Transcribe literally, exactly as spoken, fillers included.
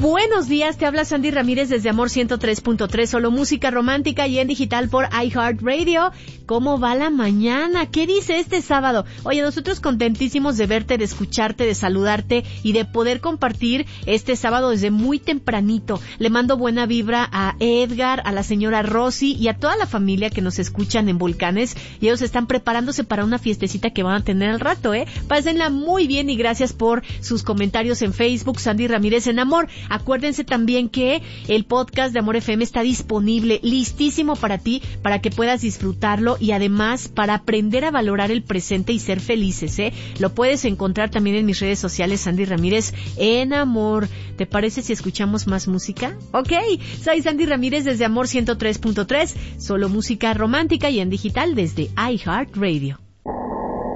Buenos días, te habla Sandy Ramírez desde Amor ciento tres punto tres, solo música romántica y en digital por iHeartRadio. ¿Cómo va la mañana? ¿Qué dice este sábado? Oye, nosotros contentísimos de verte, de escucharte, de saludarte y de poder compartir este sábado desde muy tempranito. Le mando buena vibra a Edgar, a la señora Rosy y a toda la familia que nos escuchan en Volcanes, y ellos están preparándose para una fiestecita que van a tener al rato, ¿eh? Pásenla muy bien y gracias por sus comentarios en Facebook, Sandy Ramírez en Amor. Acuérdense también que el podcast de Amor F M está disponible, listísimo para ti, para que puedas disfrutarlo y además para aprender a valorar el presente y ser felices, ¿eh? Lo puedes encontrar también en mis redes sociales, Sandy Ramírez en Amor. ¿Te parece si escuchamos más música? Ok, soy Sandy Ramírez desde Amor ciento tres punto tres, solo música romántica y en digital desde iHeartRadio.